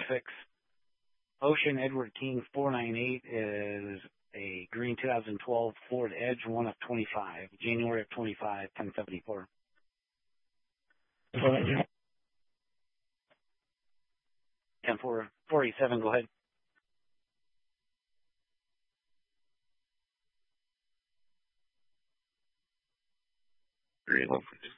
Pacifics. Ocean Edward King 498 is a green 2012 Ford Edge, 1 of 25, January of 25, 1074. 487, go ahead. Green one, please.